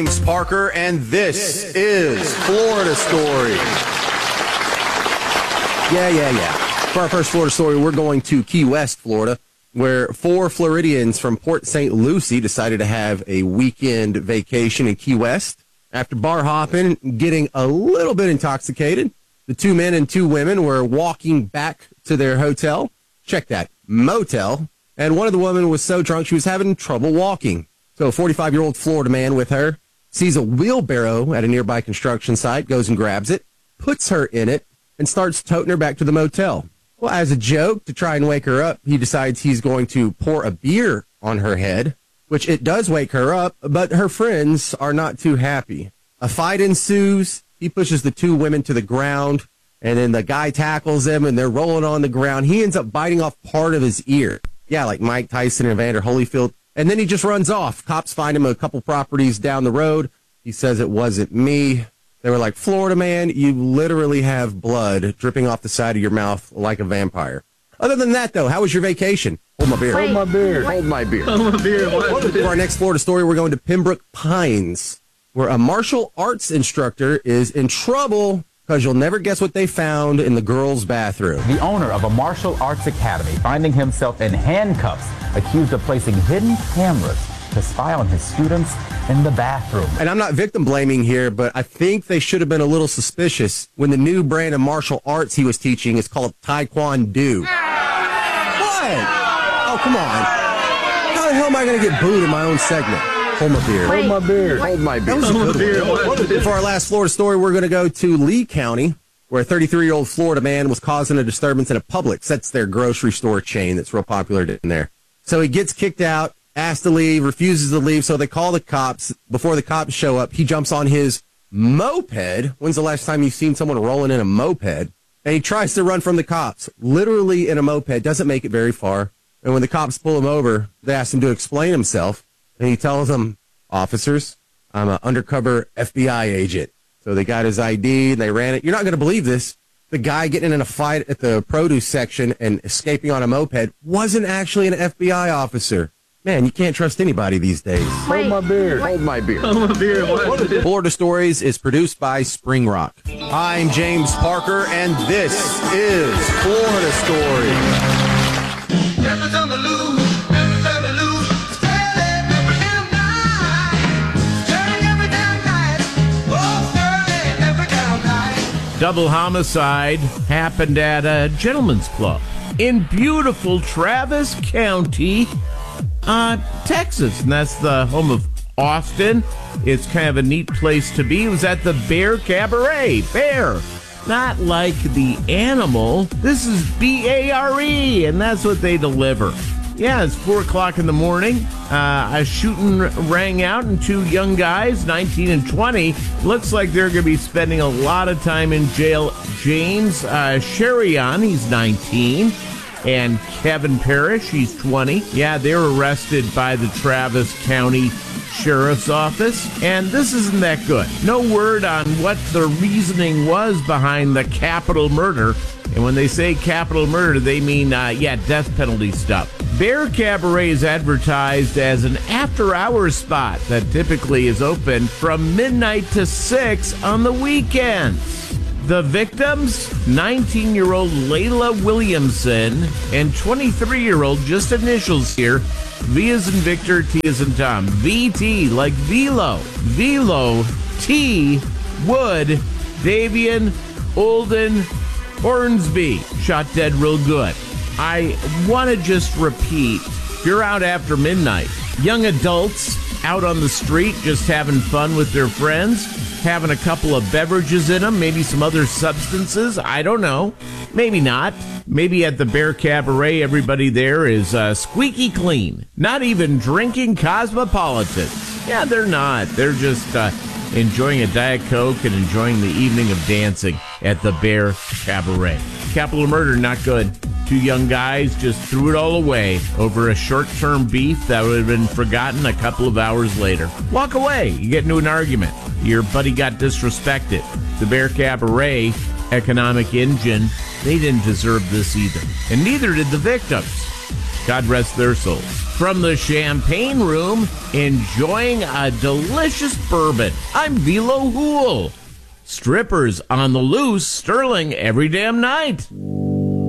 James Parker, and this is Florida Story. Yeah. For our first Florida story, we're going to Key West, Florida, where 4 Floridians from Port St. Lucie decided to have a weekend vacation in Key West. After bar hopping and getting a little bit intoxicated, the 2 men and 2 women were walking back to their hotel. Check that, motel. And one of the women was so drunk she was having trouble walking. So a 45-year-old Florida man with her sees a wheelbarrow at a nearby construction site, goes and grabs it, puts her in it, and starts toting her back to the motel. Well, as a joke, to try and wake her up, he decides he's going to pour a beer on her head, which it does wake her up, but her friends are not too happy. A fight ensues. He pushes the 2 women to the ground, and then the guy tackles them, and they're rolling on the ground. He ends up biting off part of his ear. Yeah, like Mike Tyson and Evander Holyfield. And then he just runs off. Cops find him a couple properties down the road. He says, "It wasn't me." They were like, "Florida man, you literally have blood dripping off the side of your mouth like a vampire." Other than that, though, how was your vacation? Hold my beer. Hold my beer. Hold my beer. Hold my beer. For our next Florida story, we're going to Pembroke Pines, where a martial arts instructor is in trouble because you'll never guess what they found in the girls' bathroom. The owner of a martial arts academy finding himself in handcuffs, accused of placing hidden cameras to spy on his students in the bathroom. And I'm not victim blaming here, but I think they should have been a little suspicious when the new brand of martial arts he was teaching is called Taekwondo. What? Oh, come on. How the hell am I going to get booed in my own segment? Hold my beer. Hold my beer. Hold my beer. That was a good one. For our last Florida story, we're going to go to Lee County, where a 33-year-old Florida man was causing a disturbance in a Publix. That's their grocery store chain that's real popular in there. So he gets kicked out, asked to leave, refuses to leave, so they call the cops. Before the cops show up, he jumps on his moped. When's the last time you've seen someone rolling in a moped? And he tries to run from the cops, literally in a moped, doesn't make it very far. And when the cops pull him over, they ask him to explain himself. And he tells them, "Officers, I'm an undercover FBI agent." So they got his ID, and they ran it. You're not going to believe this. The guy getting in a fight at the produce section and escaping on a moped wasn't actually an FBI officer. Man, you can't trust anybody these days. Hold my beer. Hold my beer. Hold my beer. Florida Stories is produced by Spring Rock. I'm James Parker, and this is Florida Story. Double homicide happened at a gentleman's club in beautiful Travis County, Texas. And that's the home of Austin. It's kind of a neat place to be. It was at the Bear Cabaret. Bear. Not like the animal. This is B-A-R-E, and that's what they deliver. Yeah, it's 4 o'clock in the morning. A shooting rang out, and 2 young guys, 19 and 20, looks like they're going to be spending a lot of time in jail. James Sherian, he's 19, and Kevin Parrish, he's 20. Yeah, they were arrested by the Travis County Sheriff's Office, and this isn't that good. No word on what the reasoning was behind the capital murder. And when they say capital murder, they mean, death penalty stuff. Bear Cabaret is advertised as an after-hours spot that typically is open from midnight to 6 on the weekends. The victims, 19-year-old Layla Williamson and 23-year-old, just initials here, V as in Victor, T as in Tom. VT, like Velo. Velo, T, Wood, Davian, Olden, Hornsby. Shot dead real good. I want to just repeat, if you're out after midnight, young adults out on the street just having fun with their friends, having a couple of beverages in them, maybe some other substances, I don't know. Maybe not. Maybe at the Bear Cabaret, everybody there is squeaky clean. Not even drinking cosmopolitans. Yeah, they're not. They're just enjoying a Diet Coke and enjoying the evening of dancing at the Bear Cabaret. Capital murder, not good. 2 young guys just threw it all away over a short-term beef that would have been forgotten a couple of hours later. Walk away. You get into an argument. Your buddy got disrespected. The Bear Cabaret economic engine, they didn't deserve this either. And neither did the victims. God rest their souls. From the champagne room, enjoying a delicious bourbon, I'm Velo Hool. Strippers on the loose, Sterling every damn night.